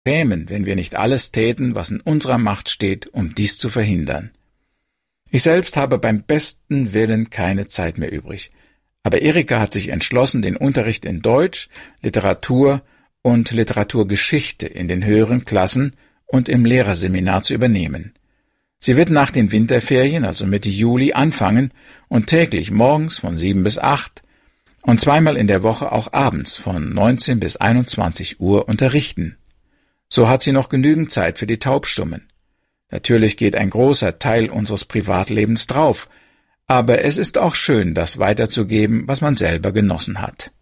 schämen, wenn wir nicht alles täten, was in unserer Macht steht, um dies zu verhindern. Ich selbst habe beim besten Willen keine Zeit mehr übrig. Aber Erika hat sich entschlossen, den Unterricht in Deutsch, Literatur und Literaturgeschichte in den höheren Klassen und im Lehrerseminar zu übernehmen. Sie wird nach den Winterferien, also Mitte Juli, anfangen und täglich morgens von 7 bis 8 und zweimal in der Woche auch abends von 19 bis 21 Uhr unterrichten. So hat sie noch genügend Zeit für die Taubstummen. Natürlich geht ein großer Teil unseres Privatlebens drauf, aber es ist auch schön, das weiterzugeben, was man selber genossen hat.